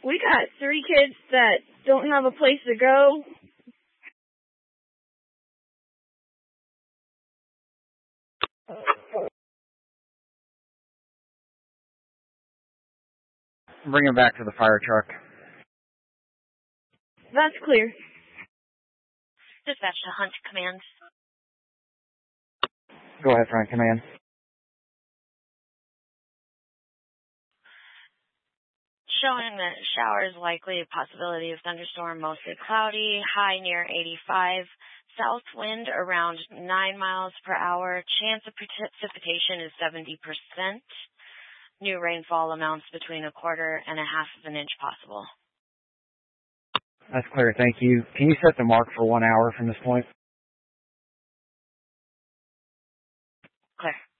We got 3 kids that don't have a place to go. Bring him back to the fire truck. That's clear. Dispatch to Hunt Command. Go ahead, Front Command. Showing that showers likely, possibility of thunderstorm, mostly cloudy, high near 85, south wind around 9 miles per hour, chance of precipitation is 70%, new rainfall amounts between 1/4 and 1/2 of an inch possible. That's clear, thank you. Can you set the mark for 1 hour from this point? Clear.